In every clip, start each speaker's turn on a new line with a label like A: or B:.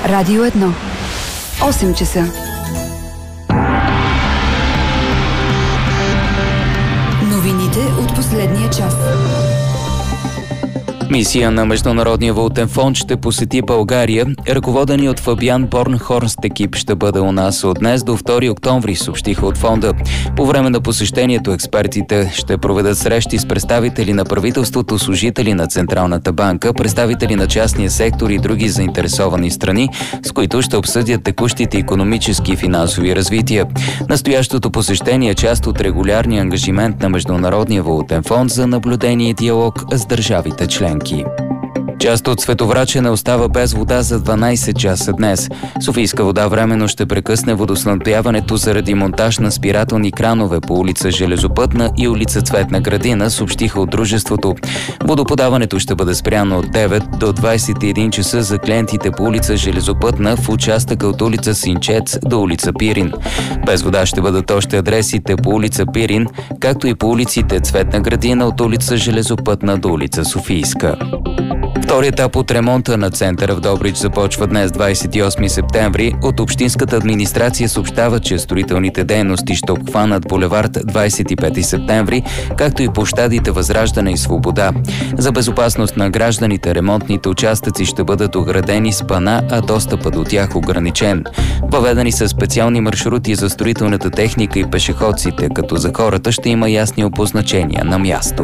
A: Радио 1. 8 часа. Новините от последния час.
B: Мисия на Международния валутен фонд ще посети България. Ръководени от Фабиан Борнхорст екип ще бъде у нас от днес до 2 октомври, съобщиха от фонда. По време на посещението експертите ще проведат срещи с представители на правителството, служители на Централната банка, представители на частния сектор и други заинтересовани страни, с които ще обсъдят текущите икономически и финансови развития. Настоящото посещение е част от регулярния ангажимент на Международния валутен фонд за наблюдение и диалог с държавите членки. Част от Световрачене остава без вода за 12 часа днес. Софийска вода временно ще прекъсне водоснабдяването заради монтаж на спирателни кранове по улица Железопътна и улица Цветна градина, съобщиха от дружеството. Водоподаването ще бъде спряно от 9 до 21 часа за клиентите по улица Железопътна в участъка от улица Синчец до улица Пирин. Без вода ще бъдат още адресите по улица Пирин, както и по улиците Цветна градина от улица Железопътна до улица Софийска. Втори етап от ремонта на центъра в Добрич започва днес, 28 септември. От общинската администрация съобщават, че строителните дейности ще обхванат булевард 25 септември, както и площадите Възраждане и Свобода. За безопасност на гражданите ремонтните участъци ще бъдат оградени с пана, а достъпът до тях ограничен. Въведени са специални маршрути за строителната техника и пешеходците, като за хората ще има ясни обозначения на място.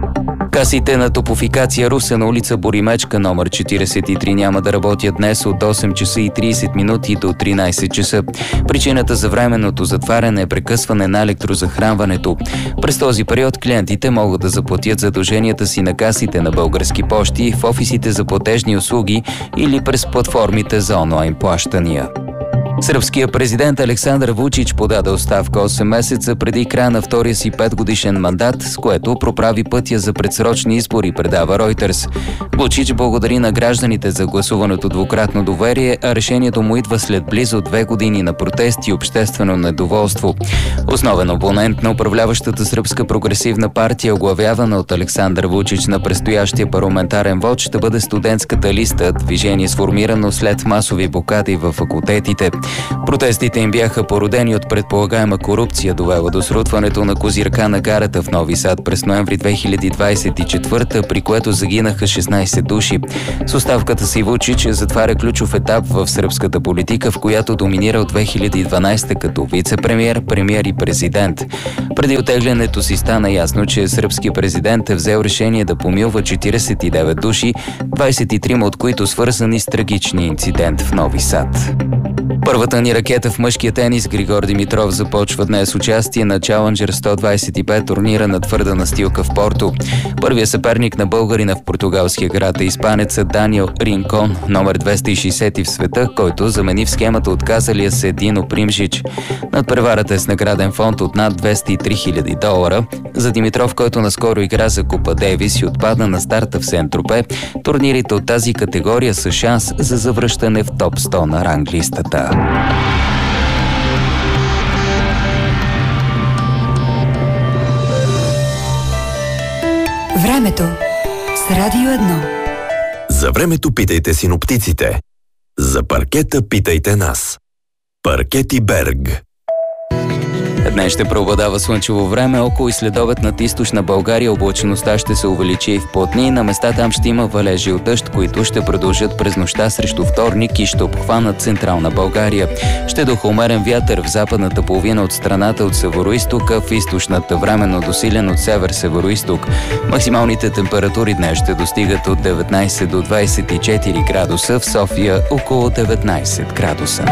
B: Касите на Топлофикация Русе на улица Боримечка номер 43 няма да работят днес от 8 часа и 30 минути до 13 часа. Причината за временното затваряне е прекъсване на електрозахранването. През този период клиентите могат да заплатят задълженията си на касите на Български пощи, в офисите за платежни услуги или през платформите за онлайн плащания. Сръбският президент Александър Вучич подаде оставка 8 месеца преди края на втория си 5-годишен мандат, с което проправи пътя за предсрочни избори, предава Ройтерс. Вучич благодари на гражданите за гласуваното двукратно доверие, а решението му идва след близо 2 години на протести и обществено недоволство. Основен опонент на управляващата сръбска прогресивна партия, оглавявана от Александър Вучич на предстоящия парламентарен вод, ще бъде студентската листа, движение сформирано след масови блокади в факултетите. Протестите им бяха породени от предполагаема корупция, довела до срутването на козирка на гарата в Нови Сад през ноември 2024, при което загинаха 16 души. С оставката си Вучич затваря ключов етап в сръбската политика, в която доминира от 2012 като вице-премиер, премиер и президент. Преди оттеглянето си стана ясно, че сръбският президент е взел решение да помилва 49 души, 23 от които свързани с трагичния инцидент в Нови Сад. Първата ни ракета в мъжкия тенис Григор Димитров започва днес участие на Challenger 125 турнира на твърда настилка в Порто. Първият съперник на българина в португалския град е испанецът Даниел Ринкон, номер 260 в света, който замени в схемата отказалия се Дино Примжич. Надпреварата е с награден фонд от над $203 000. За Димитров, който наскоро игра за Купа Дейвис и отпадна на старта в Сен-Тропе, турнирите от тази категория са шанс за завръщане в топ 100 на ранглистата.
A: Времето с Радио 1.
C: За времето питайте синоптиците. За паркета питайте нас. Паркети Берг.
B: Днес ще преобладава слънчево време, около и следобед над източна България облачността ще се увеличи и в плътни. На места там ще има валежи от дъжд, които ще продължат през нощта срещу вторник и ще обхванат централна България. Ще духа умерен вятър в западната половина от страната от североизтока, в източната временно досилен от север-североизток. Максималните температури днес ще достигат от 19 до 24 градуса, в София около 19 градуса.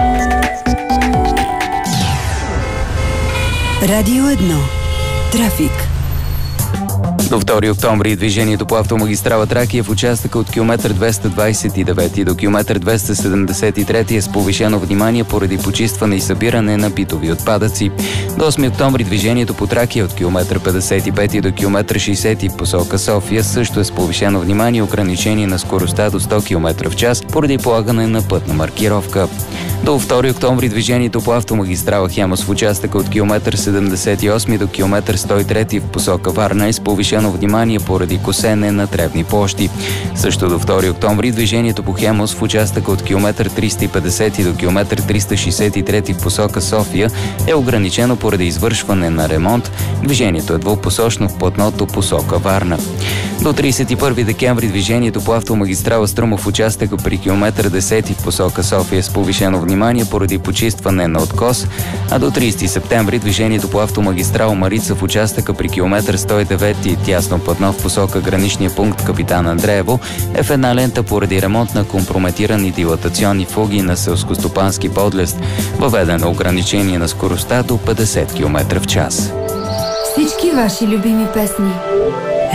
A: Радио 1. Трафик.
B: До 2 октомври движението по автомагистрала Тракия в участъка от километър 229 до километър 273 е с повишено внимание поради почистване и събиране на битови отпадъци. До 8 октомври движението по Тракия от километър 55 до километър 60 посока София също е с повишено внимание и ограничение на скоростта до 100 км в час поради полагане на пътна маркировка. До 2 октомври движението по автомагистрала Хемус в участъка от километър 78 до километър 103 в посока Варна е с повишено повишено внимание поради косене на тревни площи. Също до 2 октомври движението по Хемус в участъка от километър 350 до километър 363 в посока София е ограничено поради извършване на ремонт. Движението е двупосочно в платното посока Варна. До 31 декември движението по автомагистрала Струма в участъка при километър 10 в посока София с повишено внимание поради почистване на откос, а до 30 септември движението по автомагистрала Марица в участъка при километър 109 и тясно платно в посока граничния пункт Капитан Андреево е в една лента поради ремонт на компрометирани дилатационни фуги на селскостопански подлест. Въведено ограничение на скоростта до 50 км в час.
A: Всички ваши любими песни.